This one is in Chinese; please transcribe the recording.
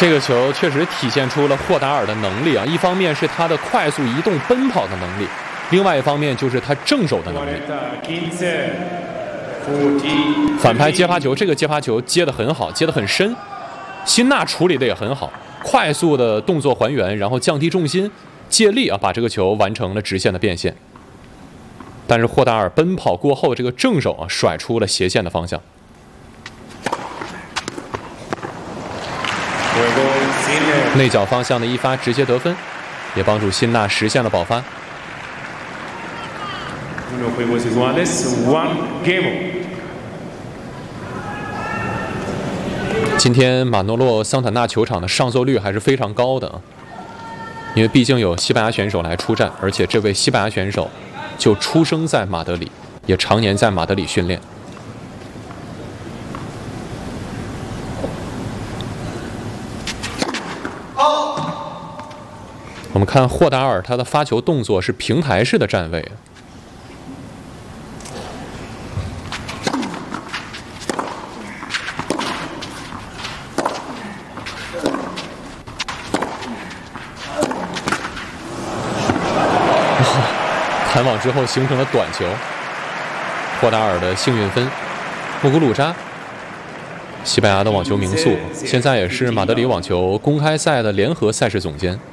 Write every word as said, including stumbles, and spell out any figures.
这个球确实体现出了霍达尔的能力啊！一方面是他的快速移动奔跑的能力，另外一方面就是他正手的能力。反拍接发球，这个接发球接得很好，接得很深。辛纳处理的也很好，快速的动作还原，然后降低重心，借力啊，把这个球完成了直线的变现。但是霍达尔奔跑过后，这个正手啊甩出了斜线的方向。内角方向的一发直接得分，也帮助辛纳实现了保发。今天马诺洛桑塔纳球场的上座率还是非常高的啊，因为毕竟有西班牙选手来出战，而且这位西班牙选手就出生在马德里，也常年在马德里训练。我们看霍达尔，他的发球动作是平台式的站位。弹网之后形成了短球，霍达尔的幸运分。穆古鲁扎，西班牙的网球名宿，现在也是马德里网球公开赛的联合赛事总监。